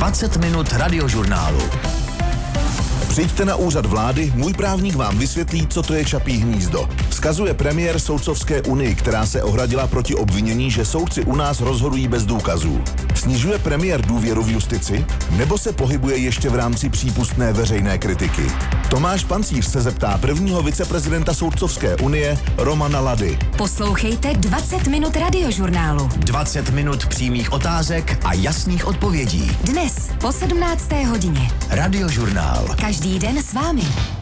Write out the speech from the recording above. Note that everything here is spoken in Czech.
20 minut radiožurnálu. Přijďte na úřad vlády, můj právník vám vysvětlí, co to je Čapí hnízdo. Vzkazuje premiér Soudcovské unii, která se ohradila proti obvinění, že soudci u nás rozhodují bez důkazů. Snižuje premiér důvěru v justici? Nebo se pohybuje ještě v rámci přípustné veřejné kritiky? Tomáš Pancíř se zeptá prvního viceprezidenta Soudcovské unie Romana Lady. Poslouchejte 20 minut radiožurnálu. 20 minut přímých otázek a jasných odpovědí. Dnes po 17. hodině. Radiožurnál. Každý den s vámi.